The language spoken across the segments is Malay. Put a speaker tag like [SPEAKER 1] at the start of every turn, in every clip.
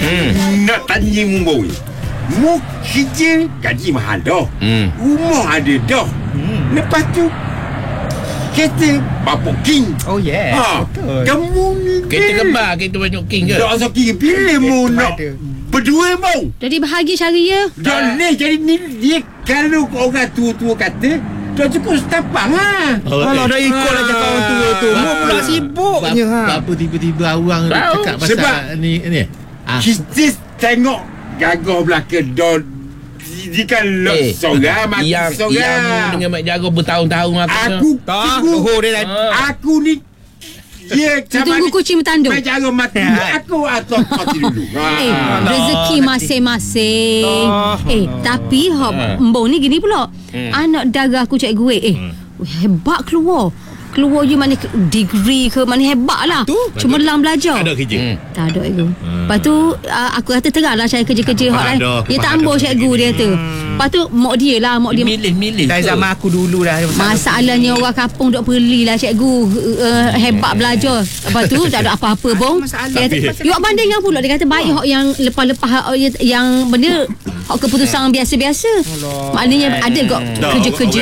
[SPEAKER 1] Nak tanya Mumbo ni, mu kerja gaji mahal dah, rumah ada dah, lepas tu kereta Bapa King.
[SPEAKER 2] Oh yeah, betul.
[SPEAKER 1] Kamu ni
[SPEAKER 3] Kereta kembar, kereta banyak king ke?
[SPEAKER 1] tak rasa King. Bila mu nak berdua mau?
[SPEAKER 4] Jadi bahagia cara
[SPEAKER 1] Tak boleh. Jadi ni dia, kalau orang tua-tua kata, dah cukup setapang lah.
[SPEAKER 2] Kalau dah ikut lah cakap orang tua tu, mu pula sibuknya.
[SPEAKER 5] Apa tiba-tiba awang cakap pasal
[SPEAKER 1] Sebab
[SPEAKER 5] ni?
[SPEAKER 1] Kita tengok gagah belakang dah. Dia kan seorang mati seorang.
[SPEAKER 3] Yang dengan Mak Jago bertahun-tahun
[SPEAKER 1] Aku Aku ni dia
[SPEAKER 4] tunggu kucing bertanduk.
[SPEAKER 1] Mak Jago mati. Aku atau mati dulu.
[SPEAKER 4] Rezeki masing-masing. Tapi Mbong ni gini pula. Anak dara aku cikgu hebat keluar you mana degree ke mana hebat lah. Cemerlang belajar.
[SPEAKER 5] Tak ada kerja.
[SPEAKER 4] Tak ada cikgu. Lepas tu aku kata teranglah saya kerja-kerja hot lain. Dia tak ambil cikgu dia tu. Lepas tu mak dia
[SPEAKER 3] milih
[SPEAKER 2] Dari zaman aku dulu dah.
[SPEAKER 4] masalahnya orang kampung dok perli lah cikgu hebat belajar. Lepas tu tak ada apa-apa bong. Dia kata you bandingkan pula. Dia kata baik hok yang lepas-lepas yang benda hok keputusan biasa-biasa. Maknanya ada kok kerja-kerja.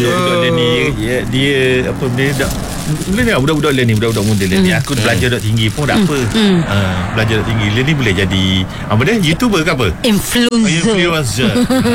[SPEAKER 5] Dia apa benda budak-budak ni, budak-budak muda ni. Aku belajar dak tinggi pun tak apa. Belajar dak tinggi ni boleh jadi apa dia? YouTuber ke apa? Influencer.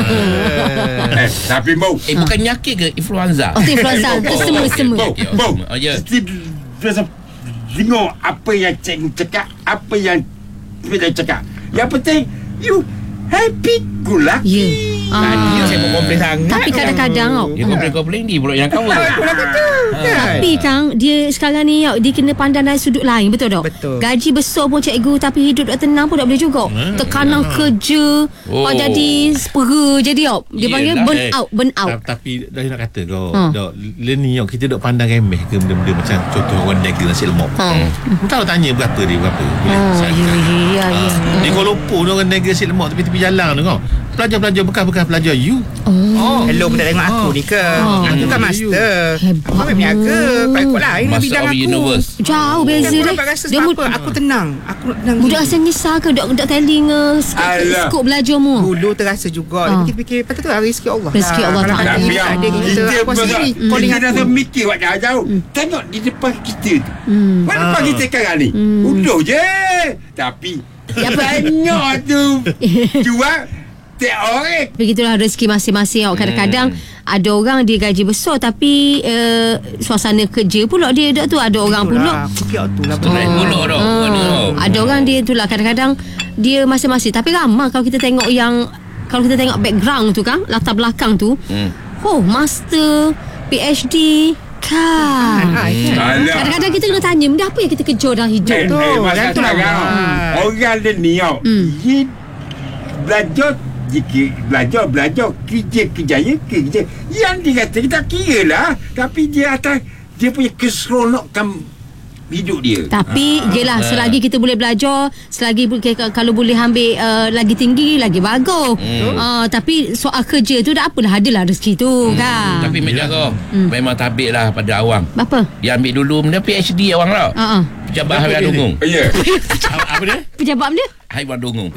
[SPEAKER 1] Tapi Bau,
[SPEAKER 3] bukan nyakit ke influenza?
[SPEAKER 4] Influenza tu semua.
[SPEAKER 1] Bau,
[SPEAKER 3] ya.
[SPEAKER 1] Tengok apa yang cikgu cakap, apa yang kita cakap. Yang penting you happy good lucky.
[SPEAKER 2] Dia saya mau komplain sangat.
[SPEAKER 4] Tapi kadang-kadang
[SPEAKER 3] Dia komplain dia pula yang cover.
[SPEAKER 4] Tapi Kang, dia sekarang ni dia kena pandang dari sudut lain, betul tak?
[SPEAKER 2] Betul.
[SPEAKER 4] Gaji besar pun cikgu tapi hidup tak tenang pun tak boleh juga. Tekanan kerja, jadi sepera jadi dia panggil burn out.
[SPEAKER 5] Tapi dah nak kata kau dak learning kita dak pandang remeh ke benda-benda macam contoh orang nega nasi lemak. Tahu tanya berapa dia boleh.
[SPEAKER 4] Ya.
[SPEAKER 5] Di Kuala Lumpur orang nega nasi lemak tepi-tepi jalan tu kau. Pelajar-pelajar bekas-bekas pelajar you.
[SPEAKER 2] Hello pun tak tengok aku ni ke? Aku kan master. Aku ambil niaga. Kau ikut lain bidang aku.
[SPEAKER 4] Jauh beza dia.
[SPEAKER 2] Dia aku tenang. Aku tenang.
[SPEAKER 4] Budak rasa nyesal ke dok telling skop belajar mu?
[SPEAKER 2] Dulu terasa juga. Fikir patut tu rezeki Allah.
[SPEAKER 4] Rezeki Allah Taala.
[SPEAKER 2] Ada kita aku sendiri.
[SPEAKER 1] Kita dah mikir buat jauh-jauh. Tengok di depan kita tu. Depan kita sekarang ni. Udah je. Tapi tengok tu. Jual
[SPEAKER 4] begitulah rezeki masing-masing. Kadang-kadang ada orang dia gaji besar tapi suasana kerja pula dia tu ada orang pula ada orang dia itulah kadang-kadang dia masing-masing. Tapi ramai kalau kita tengok background tu kan, latar belakang tu master PhD kan. Kadang-kadang kita kena tanya benda apa yang kita kejar dalam hidup tu.
[SPEAKER 1] Orang ni belajar kerja yang dia kata kita kira lah, tapi dia atas dia punya keseronokan hidup dia.
[SPEAKER 4] Tapi yelah selagi kita boleh belajar, selagi kalau boleh ambil lagi tinggi lagi bagus. Tapi soal kerja tu dah apalah, adalah rezeki tu kan.
[SPEAKER 3] Tapi Mek Jago memang tabik lah pada awam.
[SPEAKER 4] Apa?
[SPEAKER 3] Dia ambil dulu benda PhD awang tau. Pejabat haiwan dungung.
[SPEAKER 1] Ya.
[SPEAKER 3] Apa dia?
[SPEAKER 4] Pejabat benda?
[SPEAKER 3] Haiwan dungung.